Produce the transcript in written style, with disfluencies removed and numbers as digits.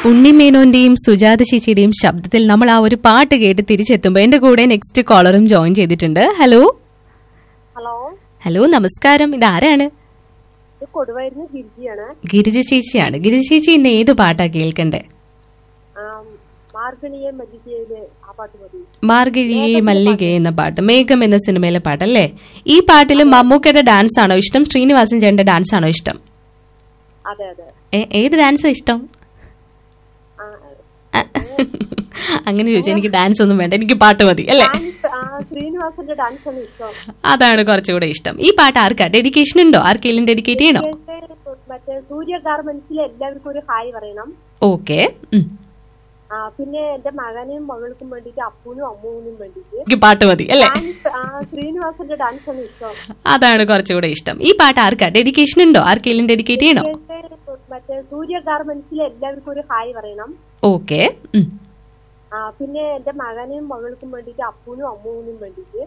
ഉണ്ണിമേനോന്റെയും സുജാത ചേച്ചിയുടെയും ശബ്ദത്തിൽ നമ്മൾ ആ ഒരു പാട്ട് കേട്ട് തിരിച്ചെത്തുമ്പോ എന്റെ കൂടെ നെക്സ്റ്റ് കോളറും ജോയിൻ ചെയ്തിട്ടുണ്ട്. ഹലോ ഹലോ ഹലോ നമസ്കാരം, ഇതാരാണ്? കൊടുവായിരുന്നു ഗിരിജിയാണ്. ഗിരിജ ചേച്ചിയാണ്. ഗിരിജ ചേച്ചി ഇന്ന് ഏത് പാട്ടാ കേൾക്കണ്ടേ? മാർഗണിയെ മല്ലികയിലെ ആ പാട്ട് മതി. മാർഗഴിയെ മല്ലിക എന്ന പാട്ട്, മേഘം എന്ന സിനിമയിലെ പാട്ടല്ലേ? ഈ പാട്ടിൽ മമ്മൂക്കയുടെ ഡാൻസ് ആണോ ഇഷ്ടം, ശ്രീനിവാസൻ ചേട്ടന്റെ ഡാൻസ് ആണോ ഇഷ്ടം? അതെ അതെ. ഏത് ഡാൻസാ ഇഷ്ടം? അങ്ങനെ ചോദിച്ചാൽ എനിക്ക് ഡാൻസ് ഒന്നും വേണ്ട, എനിക്ക് പാട്ട് മതി അല്ലേ? ശ്രീനിവാസന്റെ ഡാൻസ് ആണ് ഇഷ്ടം. അതാണ് കുറച്ചുകൂടെ ഇഷ്ടം. ഈ പാട്ട് ആർക്കാ ഡെഡിക്കേഷൻ ഉണ്ടോ? ആർക്കെങ്കിലും ഡെഡിക്കേറ്റ് ചെയ്യണോ? മറ്റേ സൂര്യ ഗാർമെന്റ്സിലെ എല്ലാവർക്കും ഒരു ഹായ് പറയണം. ഓക്കെ. പിന്നെ എന്റെ മകനും മകൾക്കും വേണ്ടിട്ട്, അപ്പൂനും അമ്മൂനും വേണ്ടിട്ട് എനിക്ക് പാട്ട് മതി അല്ലേ? ശ്രീനിവാസന്റെ ഡാൻസ് ആണ് ഇഷ്ടം. അതാണ് കുറച്ചുകൂടെ ഇഷ്ടം. ഈ പാട്ട് ആർക്കാ ഡെഡിക്കേഷൻ ഉണ്ടോ? ആർക്കെങ്കിലും ഡെഡിക്കേറ്റ് ചെയ്യണോ? മറ്റേ സൂര്യ ഗാർമെന്റ്സിലെ എല്ലാവർക്കും ഒരു ഹായ് പറയണം. ഓക്കെ. പിന്നെ എന്റെ മകനും മകൾക്കും വേണ്ടിട്ട്, അപ്പൂനും അമ്മൂനും വേണ്ടിട്ട്